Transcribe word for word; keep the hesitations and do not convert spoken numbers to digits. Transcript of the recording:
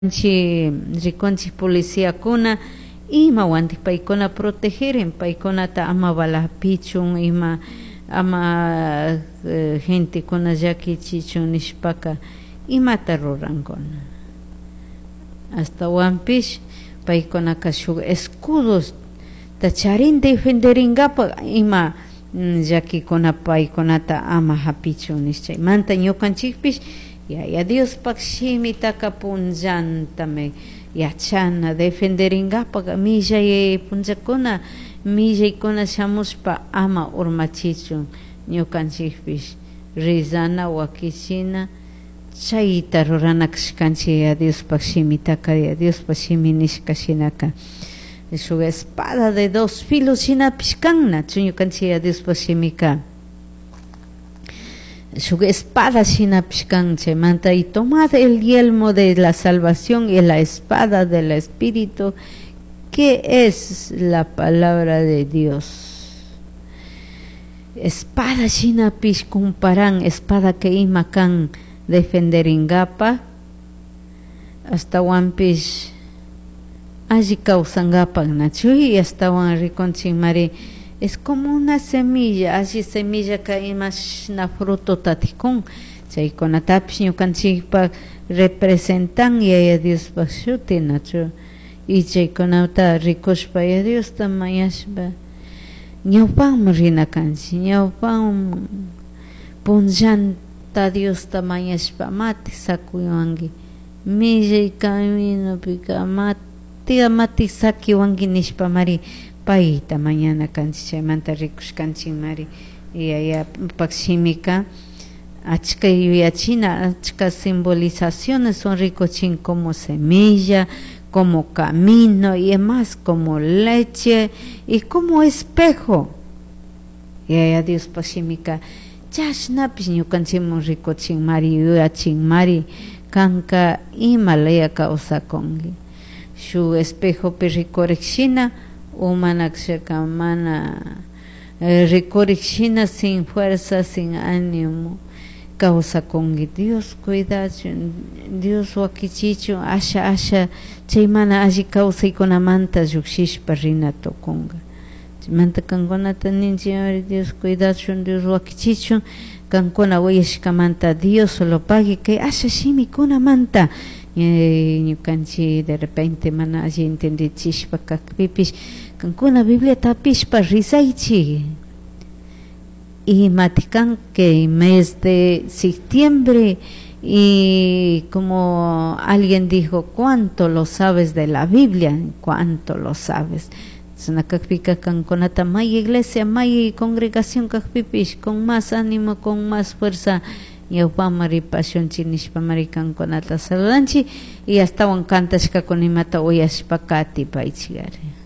Chi riconchi policía kuna ima wanti paikona protegeren paikonata ama balapichun ima ama uh, gente kuna yaki chichun nishpaka imata rurankona hasta wampish paikona kashu escudos tacharin defenderingapa ima yaki kuna paikonata ama hapichun nischay manta ñukanchikpish ya ya Dios pakshimi taka punllantame yachana defenderingapaqa millay punllakuna millaykuna shamushpa ama urmachichun ñukanchikpish rizana wakichina chayta ruranakashkanchik ya Dios pakshimi taka ya Dios pakshimi nishkashinaka su espada de dos filos shinapish kanna ñukanchik ya Dios pakshimika su espada shinapishkanche manta y tomad el yelmo de la salvación y la espada del Espíritu que es la palabra de Dios. Espada shinapish kumparan espada que imakan defenderingapa hasta wampish allí causangapak nachuy hasta wan riconchimari. Es como una semilla, así semilla que más na fruto taticón, se con la tapio canchipa representan y a Dios bashuti nacho y se con auta ricos pa y Dios tamayashba ñaupan marina canchi ñaupan punjanta Dios tamayashba mati sakuyangi milla y camino pica mati mati sakuyangi nishpa mari paita mañana canchi manta ricos canchi mari y allá paximica achka yuyachina achka simbolizaciones son ricochin como semilla como camino y más como leche y como espejo y allá Dios paximica chashna piñu canchimo ricochin mari yuyachin mari kanka imalaya causa congi su espejo perricorexina humanaxaka mana eh, recorrixina sin fuerza, sin ánimo, causa con Dios, cuidado, Dios wakichicho, asha asha, chaymana allí causa y con amanta yuxish parrina toconga. Manta kankona tanin Señor Dios, cuidado, Dios wakichicho, kankona weyashkamanta Dios solo pague que asha shimi con amanta. Ñukanchi de repente mana allí entendí chishpa kakpipish kankuna Biblia tapishpa risaychi y matikan que mes de septiembre y como alguien dijo cuánto lo sabes de la Biblia cuánto lo sabes sanakakpika kankuna tamay iglesia may congregación kakpipish con más ánimo con más fuerza Yaupamari pasión chinishpamari kankonata saludanchi y hasta wan kantashka con imata uyashpakati paichigari.